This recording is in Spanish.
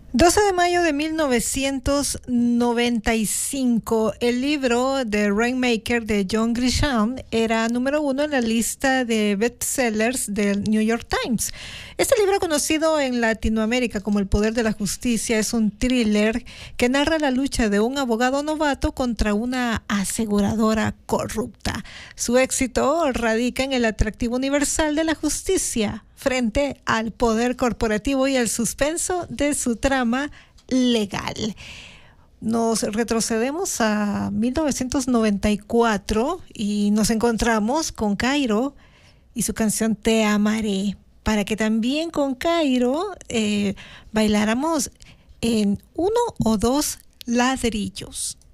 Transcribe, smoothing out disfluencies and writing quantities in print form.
12 de mayo de 1995, el libro The Rainmaker de John Grisham era número uno en la lista de bestsellers del New York Times. Este libro, conocido en Latinoamérica como El Poder de la Justicia, es un thriller que narra la lucha de un abogado novato contra una aseguradora corrupta. Su éxito radica en el atractivo universal de la justicia frente al poder corporativo y el suspenso de su trama legal. Nos retrocedemos a 1994 y nos encontramos con Cairo y su canción Te Amaré, para que también con Cairo bailáramos en uno o dos ladrillos.